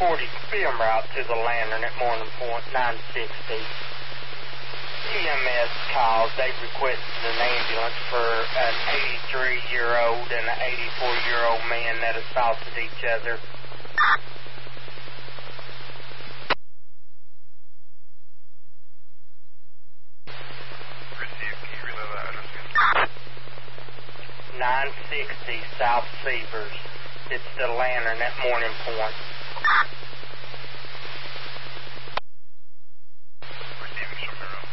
40 film route to the Lantern at Morning Point, 960. EMS calls. They requested an ambulance for an 83-year-old and an 84-year-old man that assaulted each other. Received. Can you relay that address again? 960 South Severs. It's the Lantern at Morning Point.